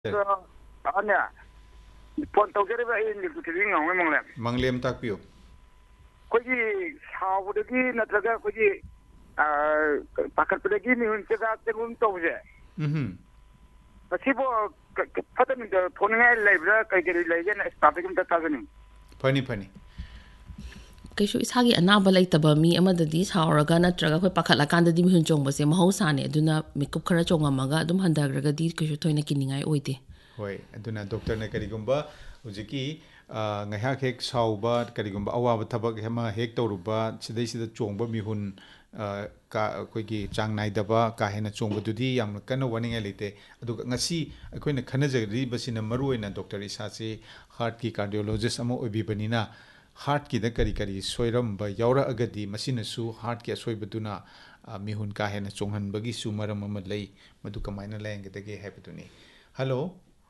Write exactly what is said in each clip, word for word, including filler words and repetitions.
อันเนี้ยพอนตกจะได้ไปนี่กูจะวิ่งเอาไม่มองเลยมังเลียมตักปิวคุยชาวบุตรีนั่นแล้วก็คุยอ่าปากกาบุตรีนี่มันจะได้จะงุ่มโตเจ้อืมแต่ที่พอพัฒน์มันจะทนง่ายเลยเพราะใครจะเลยเนี่ยสตาร์ทกันตัดกันนี่พอนี่พอนี่ก็ช่วยสร้างอีกอันน่าบลัยตบมีอันนั้นดีชาวรักนัดรักคุยปักขัดละกันดีมีหุ่นจงบเสียมหาศาลเนี่ยดูนะมีกุบขระจงอามาก็ดุมหันดากรักดีก็ช่วยถอยนักกินยังไงโอ้ยดีโอ้ยดูนะด็อกเตอร์ในกรณีกุมบ้าอุจิกี้ไงฮะเฮกชาวบ้านกรณีกุมบ้าเอาว่าบัตรบักเฮมาเฮกตัวรูปบ้านสิได้สิได้จงบ้ามีหุ่นกาคุยกี้จังในดับบ้ากาเห็นจงบ้าดูดียามกันวันนี้ไงเลยเตะดูงั้นสิคุยนักขณะจะรีบสินะมารู้เองนะด็อกเตอร์อิสาซีฮาร์ทกีคาร์ดิโอโลจิสต์อามาอุบิบันินะฮาร์ทกีดักกรีกรีสวยรำไปยาวระอากาศดีมาสินะสู้ฮาร์ทกีสวยบัตุนะมีหุ่นกาเห็นจงหันบกิสูมาร์มาเลยมาดูกำไมนั่นแหละกันแต่เกี่ยให้ไปตัวนี้ฮัลโหล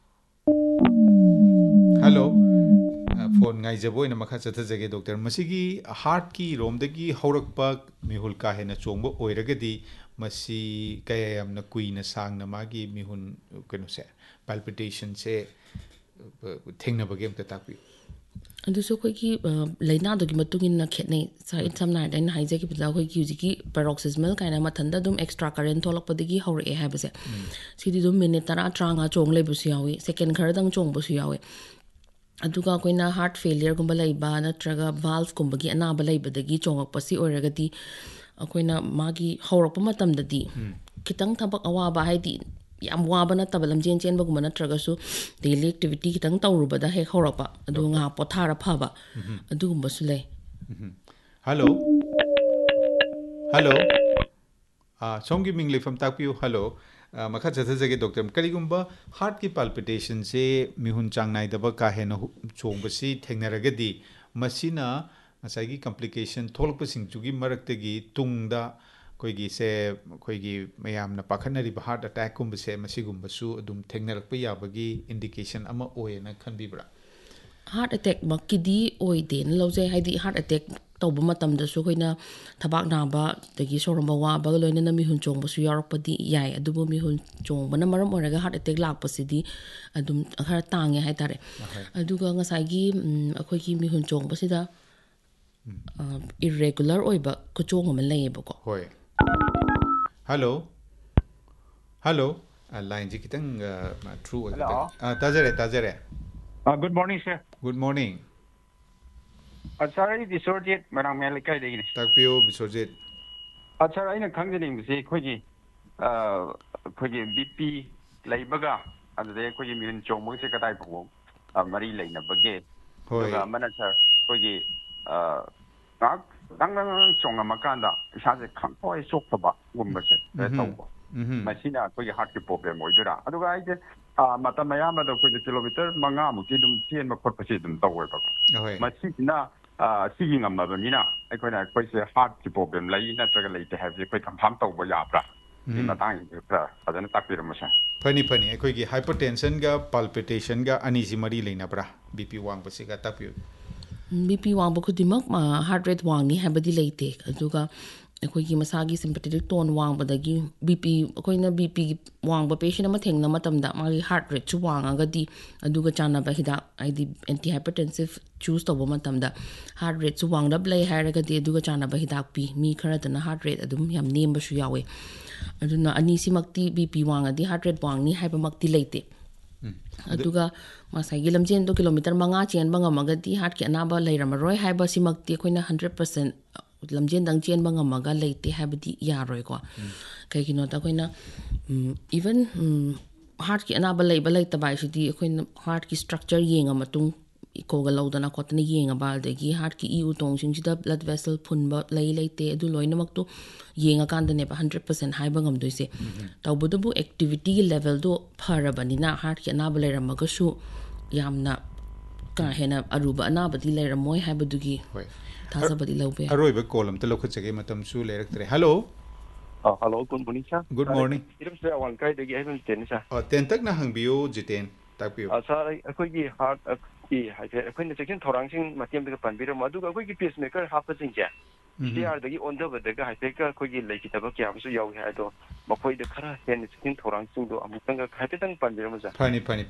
ฮัลโหลโฟนไงจะบ่อยนะมาคัดจะทัศน์ด็อกเตอร์มาสิกี้ฮาร์ทกีรวมตะกี้ฮารักปักมีหุ่นกาเห็นจงบ่โอยระกดีมาสิกายยามนักคุยนะสังนะมากี้มีหุ่นกันนุเซ่ palpitation เซ่เทงนะบางเกมแต่ตักปีอันนี้สุดคุยกี้เลยน่าดูกี่มาตุกินนักเขียนในสายทำนายได้นะให้ใจกี่เป็นเราคุยกี้จิกี้ paroxysmal กันนะมาทันได้ดุม extra current ทอลักปฏิกี้ฮาร์เอให้ไปเสียสิ่งที่ดุมมินิตระตรางาจงเลยบุษยาวิ second ครั้งตั้งจงบุษยาวิอันทุกการคุยนะ heart failure กุมบลัยบ้านนะตรากา valve กุมบกี้อันน่าบลัยบดกี้จงออกภาษีโอระกดีคุยนะมากี้ฮาร์ปมาตั้มดัดดีคิดตั้งทับกอว่าบ้าให้ดียามว่าบรรณาตบลำเจนเจนบกุมบรรณาตรากสู daily activity คิดตั้งตัวรูปได้ให้ฮาร์ปะดูงาปทาระภาพะดูกุมบสุเลยฮัลโหลฮัลโหลอ่าชงกิมิงเลฟมตักพิวฮัลโหลมาคัดจะทัศน์ด็อกเตอร์กรีกุมบ้า heart की palpitation से मिहुन चांग नाई दबा का है न चोंग बसी ठेंगना रगदी मसीना मसाई complication थोलक पसिंग चुगी मरक तेगी तुंगदा कोई गी से कोई गी मयाम न पाखन नरी heart attack कुम बसे मसी कुम बसु अदुम ठेंगना रख पे या बगी indication अमा ओए न खन भी बड़ा heart attack मक्की ओए देन लोजे है दी heart attack तब मतम दसु कोइना थबाक नाबा तगी सोरम बवा बग लोइना न मिहुन चोंग बसु यारपदी याय अदुबो मिहुन चोंग बना मरम ओरगा हार्ट अटैक लाकपसिदी अदुम खरा तांगे हाय तारे अदुगा ngसाइगी अखोइगी मिहुन चोंग बसिदा irregular ओइबा कुचोंग अम लेयबको होय हेलो हेलो लाइन जी कितंग true ओइबा ताजरे ताजरे good morning sir good morning अच्छा ये बिसोरजित मरांग में लेकर देगी ताकपियो बिसोरजित अच्छा ये ना खंग जनिंग बसे कोई जी कोई बीपी लेबगा अदे कोई मिहन चोंग से कताई पगो मरी लेना बगे होगा मना सर कोई 딱 당당 종아 막간다 사실 칸포에 속도봐 원버세 그랬다고 마시나 거기 하트 프로블em 뭐이더라 아두가 이제 아 맞다 마야마도 거기 킬로미터 망아 무기 좀 시엔 막 퍼퍼시 좀 떠고 있다고 마시나 아 시긴 엄마들이나 이거나 거기 하트 프로블em 라이나 저거 레이트 해지 거기 감함 떠고 야브라 이 마당이 그래 아저는 딱 비를 마셔 फनी फनी कोई हाइपरटेंशन का palpitation का अनीसी मरी लेना पड़ा बीपी वांग बसे का तक बीपी वांग खुदिमक हार्ट रेट वांगनी हैबदी लेते अदुगा अखोइगी मसागी sympathetic tone वांगबदगी BP अखोइना BP वांगब patient अमा थेंगना मतमदा मागी हार्ट रेट चु वांगागदी अदुगा चानाबा हिदा आइदी anti hypertensive choose तोबो मतमदा heart rate चु वांगदब लay हायरगदी अदुगा चानाबा हिदाक पी मी खरदना हार्ट रेट अदुम याम नेमबसु यावे अदुना अनीसिमक्ति BP Wangdi heart rate Vangani हाइबमक्ति लेते अदुगा मसाइगी लमजेन दो किलोमीटर मंगा चेन बंगमगदी हार्ट के अनाबा लेरमरोय हाइबा सिमक्ति अखोइना one hundred percent लमजेन दंग चेन बंगमगा लेते हाइबदी यारोय को कइगिनो ता अखोइना इवन हार्ट के अनाबा लेबा लेतबा सिदी अखोइना हार्ट की स्ट्रक्चर येंगा मतुंग इकोगा लौदना कोतना येंगा बालदगी हार्ट की इउ तोंगसिंग सिदा ब्लड वेसल फुनबा लई लेते अदु लोइनमक्तु येंगा कांदने one hundred percent हाइबा ngamdoise तौबदबु activity level दो फरबनिना हार्ट के अनाबा लेरमगसु यामना का हेना अरुबा अनाबदी लेरमोय हाइबदुगी थाजबदी लौबे अरोइबा कॉलम त लखुचगे मतम सु लेरक्तरे hello Uh, hello, good morning, sir. Good morning. Iram sir, one kai degi ai ten sir. Oh, ten tak na hangbiyo jiten takbiyo. Ah, sir, akoi gi heart ki hai fe akoi na section thorang sing matiam de pan biro madu akoi gi pacemaker half a sing ja. ꯁꯤ ꯑꯥꯔꯗꯒꯤ ꯑꯣꯟꯊꯕꯗꯒ ꯍꯥꯏꯐꯦꯠꯀ ꯑꯩꯈꯣꯏꯒꯤ ꯂꯩꯈꯤꯗꯕ ꯀꯌꯥ ꯑꯃꯁꯨ ꯌꯥꯎꯏ ꯍꯥꯏ ꯑꯗꯣ ꯃꯈꯣꯏꯗ ꯈꯔ ꯍꯦꯟꯅ ꯆꯦꯛꯁꯤꯟ ꯊꯧꯔꯥꯡꯁꯤꯡꯗꯣ ꯑꯃꯨꯛꯇꯪꯒ ꯍꯥꯏꯐꯦꯠꯇꯪ ꯄꯟꯕꯤꯔꯝꯃꯨ ꯁꯥꯔ ꯐꯅꯤ ꯐꯅꯤ